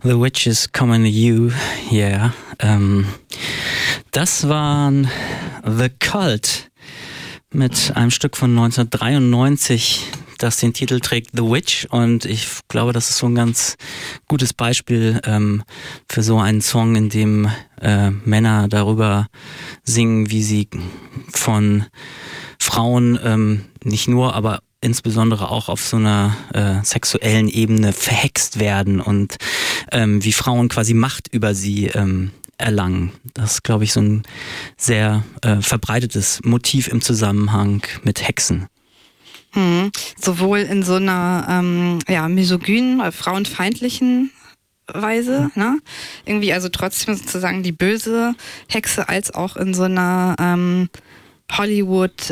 The Witch is Coming to You, yeah. Das waren The Cult mit einem Stück von 1993, das den Titel trägt The Witch, und ich glaube, das ist so ein ganz gutes Beispiel für so einen Song, in dem Männer darüber singen, wie sie von Frauen nicht nur, aber insbesondere auch auf so einer sexuellen Ebene verhext werden und wie Frauen quasi Macht über sie erlangen. Das ist, glaube ich, so ein sehr verbreitetes Motiv im Zusammenhang mit Hexen. Sowohl in so einer misogynen, frauenfeindlichen Weise, ne? Irgendwie also trotzdem sozusagen die böse Hexe, als auch in so einer Hollywood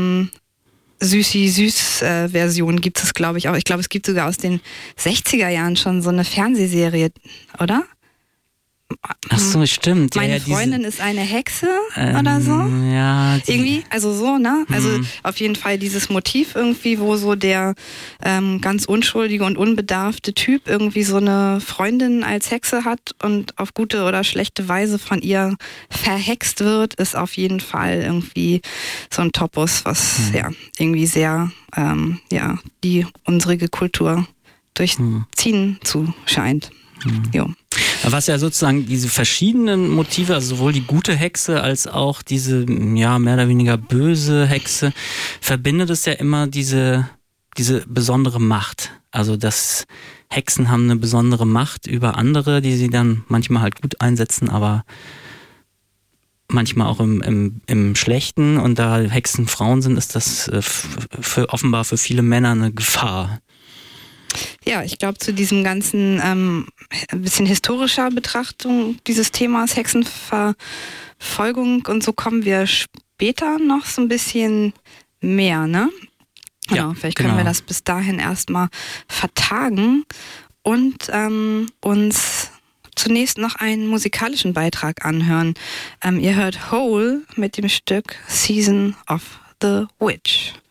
Süß-Version gibt es, glaube ich, auch. Ich glaube, es gibt sogar aus den 60er Jahren schon so eine Fernsehserie, oder? Ach so, stimmt. Meine Freundin ist eine Hexe oder so. Ja. Irgendwie, also so, ne? Also auf jeden Fall dieses Motiv irgendwie, wo so der ganz unschuldige und unbedarfte Typ irgendwie so eine Freundin als Hexe hat und auf gute oder schlechte Weise von ihr verhext wird, ist auf jeden Fall irgendwie so ein Topos, was irgendwie sehr die unsere Kultur durchziehen zu scheint. Jo. Was ja sozusagen diese verschiedenen Motive, also sowohl die gute Hexe als auch diese mehr oder weniger böse Hexe, verbindet es ja immer diese besondere Macht. Also dass Hexen haben eine besondere Macht über andere, die sie dann manchmal halt gut einsetzen, aber manchmal auch im Schlechten. Und da Hexen Frauen sind, ist das offenbar für viele Männer eine Gefahr. Ja, ich glaube, zu diesem ganzen ein bisschen historischer Betrachtung dieses Themas Hexenverfolgung und so kommen wir später noch so ein bisschen mehr, ne? Genau, Ja, vielleicht können wir das bis dahin erstmal vertagen und uns zunächst noch einen musikalischen Beitrag anhören. Ihr hört Hole mit dem Stück Season of the Witch.